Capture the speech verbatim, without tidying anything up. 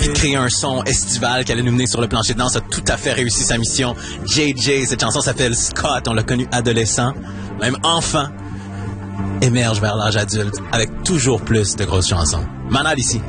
puis de créer un son estival qui allait nous mener sur le plancher de danse, a tout à fait réussi sa mission. J J, cette chanson s'appelle Scott, on l'a connu adolescent, même enfant, émerge vers l'âge adulte avec toujours plus de grosses chansons. Manal ici.